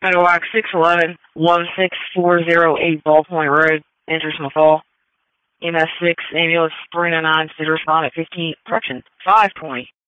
Meadowlark 611-16408 Ballpoint Road, enters Smithall. EMS 6, ambulance 399, to respond at 15, correction, 520.